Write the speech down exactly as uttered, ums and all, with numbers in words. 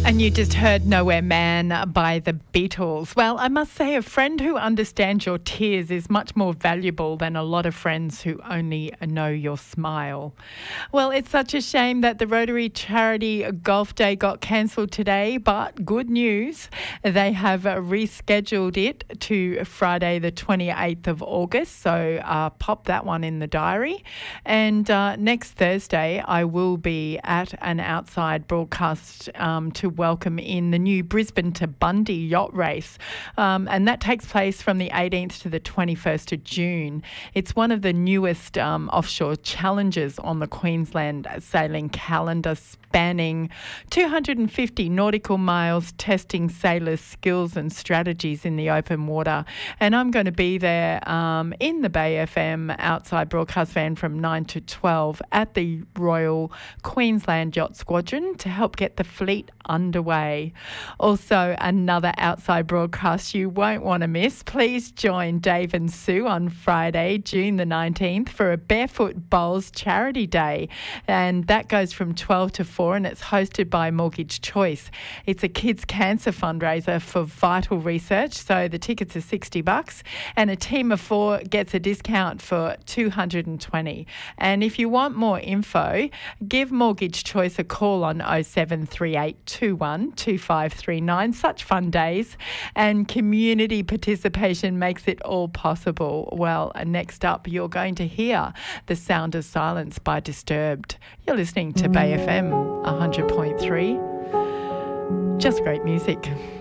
And you just heard Nowhere Man by the Beatles. Well, I must say a friend who understands your tears is much more valuable than a lot of friends who only know your smile. Well, it's such a shame that the Rotary Charity Golf Day got cancelled today, but good news, they have rescheduled it to Friday the twenty-eighth of August, so uh, pop that one in the diary. And uh, next Thursday, I will be at an outside broadcast um, to welcome in the new Brisbane to Bundy yacht race. Um, and that takes place from the eighteenth to the twenty-first of June. It's one of the newest um, offshore challenges on the Queensland sailing calendar, spanning two hundred fifty nautical miles, testing sailors' skills and strategies in the open water. And I'm going to be there um, in the Bay F M outside broadcast van from nine to twelve at the Royal Queensland Yacht Squadron to help get the fleet underway. Also, another outside broadcast you won't want to miss. Please join Dave and Sue on Friday, June the nineteenth, for a Barefoot Bowls Charity Day. And that goes from twelve to four, and it's hosted by Mortgage Choice. It's a kids' cancer fundraiser for vital research, so the tickets are sixty bucks, and a team of four gets a discount for two hundred twenty. And if you want more info, give Mortgage Choice a call on oh seven three eight two one two five three nine. Such fun days, and community participation makes it all possible. Well, next up, you're going to hear The Sound of Silence by Disturbed. You're listening to Bay F M one hundred point three. Just great music.